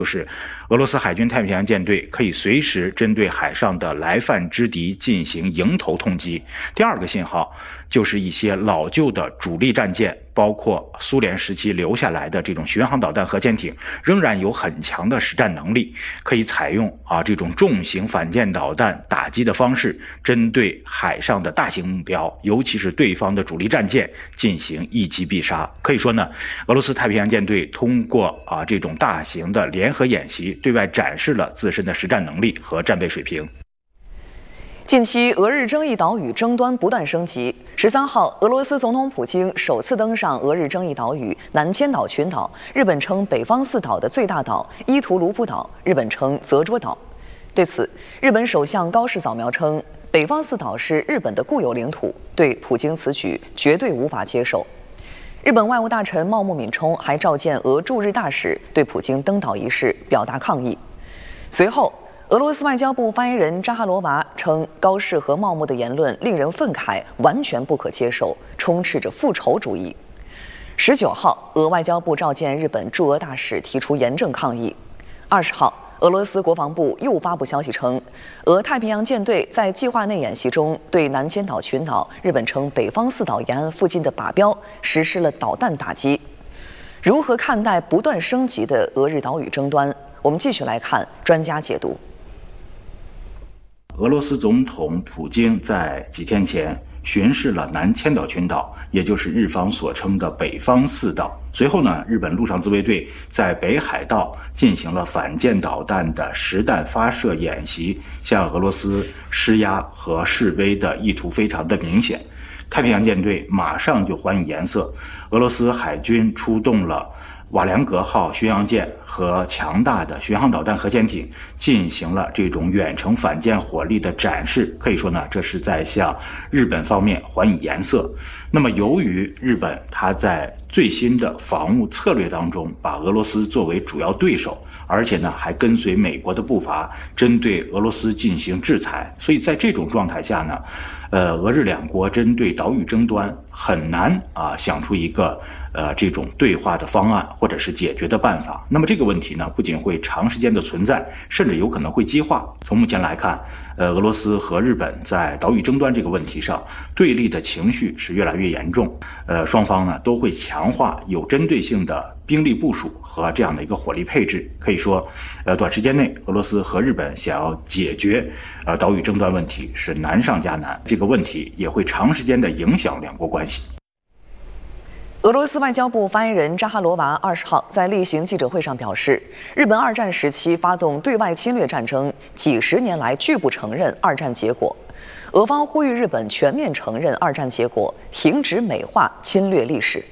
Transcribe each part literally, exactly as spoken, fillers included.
就是俄罗斯海军太平洋舰队可以随时针对海上的来犯之敌进行迎头痛击。第二个信号就是一些老旧的主力战舰，包括苏联时期留下来的这种巡航导弹核潜艇，仍然有很强的实战能力，可以采用啊这种重型反舰导弹打击的方式，针对海上的大型目标，尤其是对方的主力战舰进行一击必杀。可以说呢，俄罗斯太平洋舰队通过啊这种大型的联合演习，对外展示了自身的实战能力和战备水平。 近期，俄日争议岛屿争端不断升级。十三号，俄罗斯总统普京首次登上俄日争议岛屿南千岛群岛，日本称北方四岛的最大岛伊图卢普岛，日本称泽捉岛。对此，日本首相高市早苗称，北方四岛是日本的固有领土，对普京此举绝对无法接受。日本外务大臣茂木敏充还召见俄驻日大使，对普京登岛一事表达抗议。随后，俄罗斯外交部发言人扎哈罗娃称，高市和茂木的言论令人愤慨，完全不可接受，充斥着复仇主义。十九号，俄外交部召见日本驻俄大使，提出严正抗议。二十号，俄罗斯国防部又发布消息称，俄太平洋舰队在计划内演习中对南千岛群岛（日本称北方四岛）沿岸附近的靶标实施了导弹打击。如何看待不断升级的俄日岛屿争端？我们继续来看专家解读。 俄罗斯总统普京在几天前巡视了南千岛群岛，也就是日方所称的北方四岛。随后呢，日本陆上自卫队在北海道进行了反舰导弹的实弹发射演习，向俄罗斯施压和示威的意图非常的明显。太平洋舰队马上就还以颜色，俄罗斯海军出动了瓦良格号巡洋舰和强大的巡航导弹核潜艇，进行了这种远程反舰火力的展示。可以说呢，这是在向日本方面还以颜色。那么由于日本它在最新的防务策略当中把俄罗斯作为主要对手，而且呢还跟随美国的步伐，针对俄罗斯进行制裁，所以在这种状态下呢，呃，俄日两国针对岛屿争端很难啊想出一个呃这种对话的方案或者是解决的办法。那么这个问题呢，不仅会长时间的存在，甚至有可能会激化。从目前来看，呃，俄罗斯和日本在岛屿争端这个问题上对立的情绪是越来越严重。呃，双方呢都会强化有针对性的兵力部署和这样的一个火力配置。可以说，呃，短时间内俄罗斯和日本想要解决呃岛屿争端问题是难上加难，这个问题也会长时间的影响两国关系。 俄罗斯外交部发言人扎哈罗娃二十号在例行记者会上表示，日本二战时期发动对外侵略战争，几十年来拒不承认二战结果。俄方呼吁日本全面承认二战结果，停止美化侵略历史。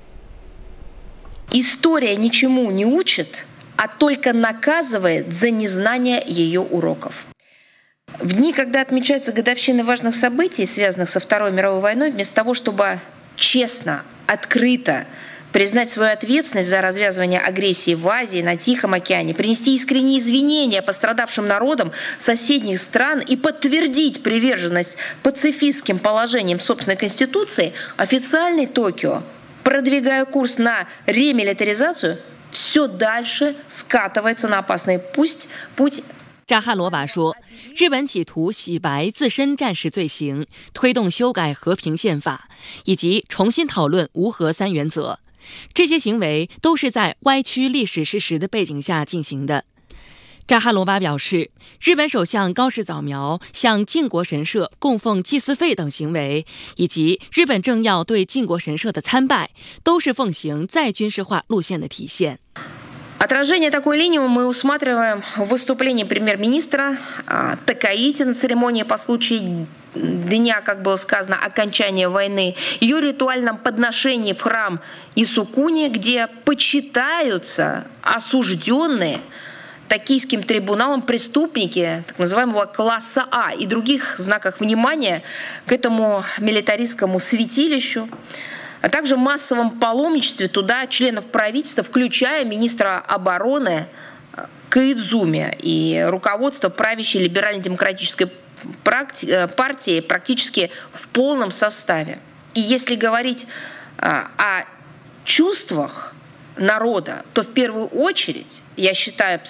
История ничему не учит, а только наказывает за незнание ее уроков. В дни, когда отмечаются годовщины важных событий, связанных со Второй мировой войной, вместо того, чтобы честно, открыто признать свою ответственность за развязывание агрессии в Азии, на Тихом океане, принести искренние извинения пострадавшим народам соседних стран и подтвердить приверженность пацифистским положениям собственной конституции, официальный Токио, продвигая курс на ремилитаризацию, все дальше скатывается на опасный путь, путь 扎哈罗娃说，日本企图洗白自身战时罪行，推动修改和平宪法，以及重新讨论无核三原则。这些行为都是在歪曲历史事实的背景下进行的。扎哈罗娃表示，日本首相高市早苗向靖国神社供奉祭祀费等行为，以及日本政要对靖国神社的参拜，都是奉行再军事化路线的体现。 Отражение такой линии мы усматриваем в выступлении премьер-министра Такаити на церемонии по случаю дня, как было сказано, окончания войны, ее ритуальном подношении в храм Исукуни, где почитаются осужденные токийским трибуналом преступники так называемого класса А и других знаках внимания к этому милитаристскому святилищу, а также массовом паломничестве туда членов правительства, включая министра обороны Коидзуми и руководство правящей либерально-демократической партии практически в полном составе. И если говорить о чувствах народа, то в первую очередь, я считаю